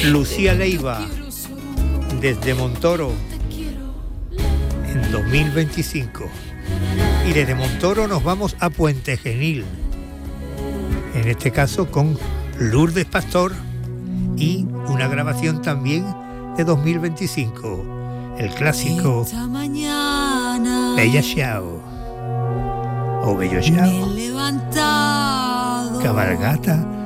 Lucía Leiva, desde Montoro, en 2025. Y desde Montoro nos vamos a Puente Genil, en este caso con Lourdes Pastor, y una grabación también de 2025, el clásico Bella Ciao o Bello Ciao, cabalgata